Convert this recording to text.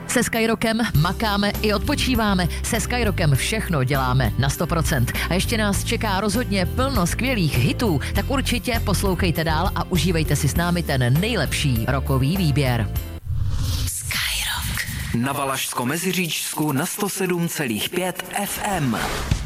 Se Skyrockem makáme i odpočíváme. Se Skyrockem všechno děláme na 100%. A ještě nás čeká rozhodně plno skvělých hitů, tak určitě poslouchejte dál a užívejte si s námi ten nejlepší rokový výběr. Na Valašsko-Meziříčsku na 107,5 FM.